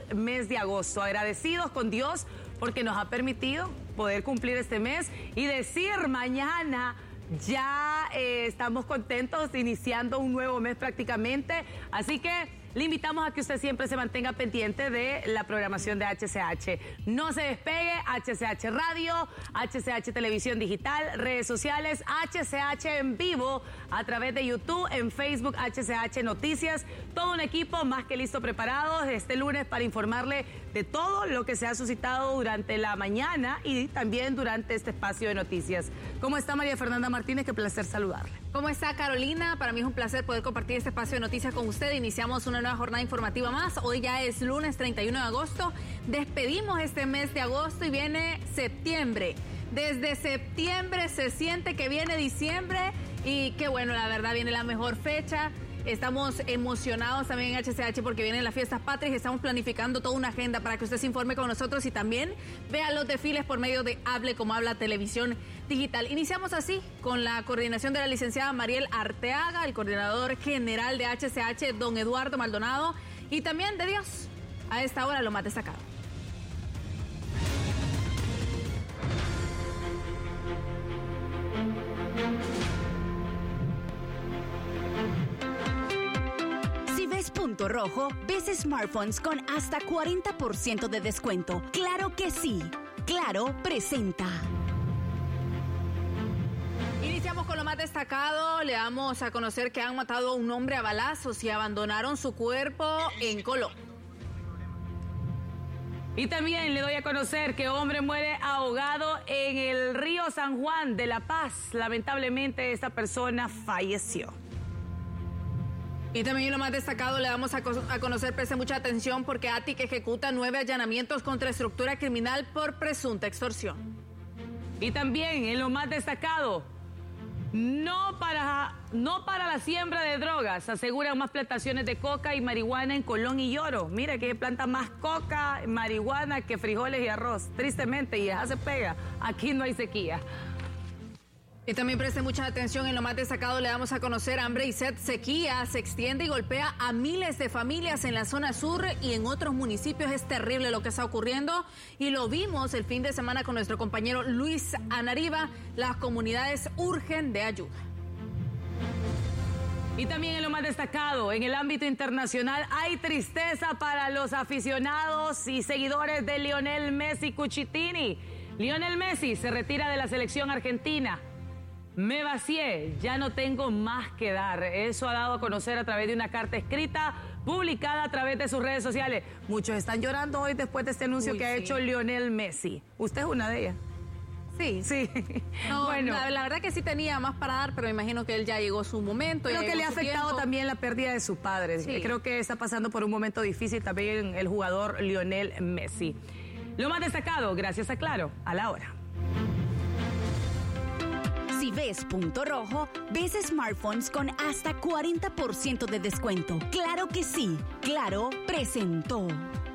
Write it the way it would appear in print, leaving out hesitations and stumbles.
mes de agosto. Agradecidos con Dios porque nos ha permitido poder cumplir este mes y decir mañana ya estamos contentos iniciando un nuevo mes prácticamente. Así que le invitamos a que usted siempre se mantenga pendiente de la programación de HCH. No se despegue, HCH Radio, HCH Televisión Digital, redes sociales, HCH en vivo a través de YouTube, en Facebook, HCH Noticias. Todo un equipo más que listo, preparados este lunes para informarle de todo lo que se ha suscitado durante la mañana y también durante este espacio de noticias. ¿Cómo está María Fernanda Martínez? Qué placer saludarle. ¿Cómo está Carolina? Para mí es un placer poder compartir este espacio de noticias con usted. Iniciamos una nueva jornada informativa más. Hoy ya es lunes 31 de agosto. Despedimos este mes de agosto y viene septiembre. Desde septiembre se siente que viene diciembre y qué bueno, la verdad viene la mejor fecha. Estamos emocionados también en HCH porque vienen las fiestas patrias y estamos planificando toda una agenda para que usted se informe con nosotros y también vea los desfiles por medio de Hable Como Habla Televisión Digital. Iniciamos así con la coordinación de la licenciada Mariel Arteaga, el coordinador general de HCH, don Eduardo Maldonado, y también de Dios. A esta hora lo más destacado. Punto Rojo, ves smartphones con hasta 40% de descuento. ¡Claro que sí! Claro presenta. Iniciamos con lo más destacado. Le damos a conocer que han matado a un hombre a balazos y abandonaron su cuerpo en Colón. Y también le doy a conocer que hombre muere ahogado en el río San Juan de La Paz. Lamentablemente esta persona falleció. Y también lo más destacado le damos a conocer, preste mucha atención porque ATIC ejecuta 9 allanamientos contra estructura criminal por presunta extorsión. Y también en lo más destacado, no para la siembra de drogas, aseguran más plantaciones de coca y marihuana en Colón y Lloro. Mira que planta más coca, marihuana que frijoles y arroz, tristemente, y ya se pega, aquí no hay sequía. Y también preste mucha atención, en lo más destacado le damos a conocer hambre y sed, sequía, se extiende y golpea a miles de familias en la zona sur y en otros municipios. Es terrible lo que está ocurriendo y lo vimos el fin de semana con nuestro compañero Luis Anariba. Las comunidades urgen de ayuda. Y también en lo más destacado, en el ámbito internacional, hay tristeza para los aficionados y seguidores de Lionel Messi Cuchitini. Lionel Messi se retira de la selección argentina. Me vacié, ya no tengo más que dar. Eso ha dado a conocer a través de una carta escrita publicada a través de sus redes sociales. Muchos están llorando hoy después de este anuncio que ha hecho Lionel Messi. ¿Usted es una de ellas? Sí. Sí. No, bueno, la verdad que sí tenía más para dar, pero me imagino que él ya llegó su momento. Creo que le ha afectado también la pérdida de su padre. Sí. Creo que está pasando por un momento difícil también el jugador Lionel Messi. Lo más destacado, gracias a Claro, a la hora. Si ves Punto Rojo, ves smartphones con hasta 40% de descuento. ¡Claro que sí! Claro presentó.